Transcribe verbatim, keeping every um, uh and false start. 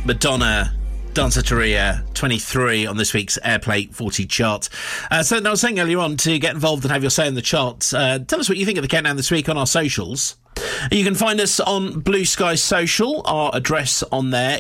Madonna, Danceteria, twenty-three on this week's Airplay forty chart. Uh, so, I was saying earlier on, to get involved and have your say in the charts, uh, tell us what you think of the countdown this week on our socials. You can find us on Blue Sky Social. Our address on there